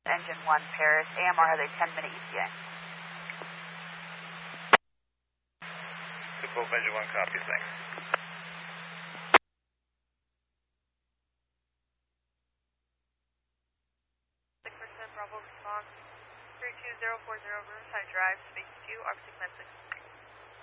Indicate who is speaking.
Speaker 1: Engine 1, Paris. AMR has a 10-minute ETA.
Speaker 2: Both Engine 1 copies, thanks.
Speaker 3: 6% Bravo response. 32040 Riverside Drive, speaking to you, Officer Metzig.